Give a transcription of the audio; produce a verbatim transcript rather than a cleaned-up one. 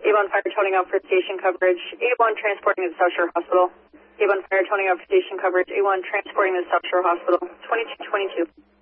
A one fire toning out for station coverage. A one transporting to the South Shore Hospital. A one fire toning out for station coverage. A one transporting to the South Shore Hospital. twenty-two twenty-two.